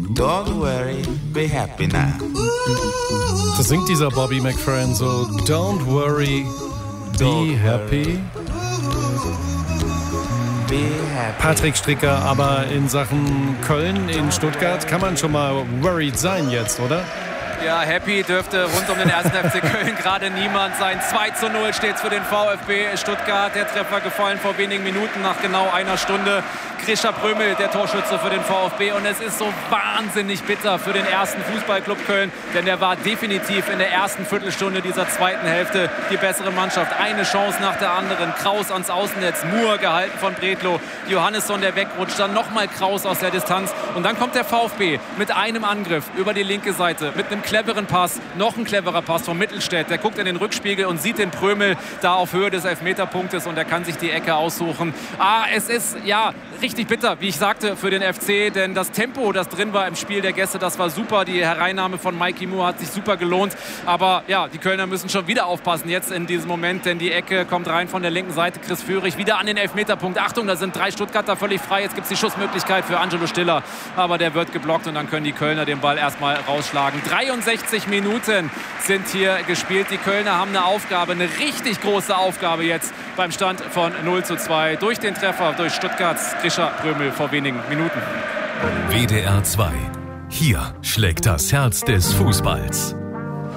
Don't worry, be happy now. Das singt dieser Bobby McFerrin so. Don't worry, be happy. Be happy. Patrick Stricker, aber in Sachen Köln in Stuttgart kann man schon mal worried sein jetzt, oder? Ja, happy dürfte rund um den 1. FC Köln gerade niemand sein. 2:0 steht es für den VfB Stuttgart. Der Treffer gefallen vor wenigen Minuten nach genau einer Stunde. Grisha Prömel, der Torschütze für den VfB. Und es ist so wahnsinnig bitter für den ersten Fußballclub Köln. Denn der war definitiv in der ersten Viertelstunde dieser zweiten Hälfte die bessere Mannschaft. Eine Chance nach der anderen. Kraus ans Außennetz. Moore gehalten von Bredlow. Johannesson, der wegrutscht. Dann nochmal Kraus aus der Distanz. Und dann kommt der VfB mit einem Angriff über die linke Seite. Mit einem cleveren Pass. Noch ein cleverer Pass von Mittelstädt. Der guckt in den Rückspiegel und sieht den Prömel da auf Höhe des Elfmeterpunktes. Und er kann sich die Ecke aussuchen. Es ist, ja, richtig bitter, wie ich sagte, für den FC, denn das Tempo, das drin war im Spiel der Gäste, das war super. Die Hereinnahme von Mikey Moore hat sich super gelohnt. Aber ja, die Kölner müssen schon wieder aufpassen jetzt in diesem Moment, denn die Ecke kommt rein von der linken Seite. Chris Führig wieder an den Elfmeterpunkt. Achtung, da sind 3 Stuttgarter völlig frei. Jetzt gibt es die Schussmöglichkeit für Angelo Stiller, aber der wird geblockt und dann können die Kölner den Ball erstmal rausschlagen. 63 Minuten sind hier gespielt. Die Kölner haben eine Aufgabe, eine richtig große Aufgabe jetzt beim Stand von 0:2 durch den Treffer durch Stuttgarts Grisha Prömel vor wenigen Minuten. WDR 2. Hier schlägt das Herz des Fußballs.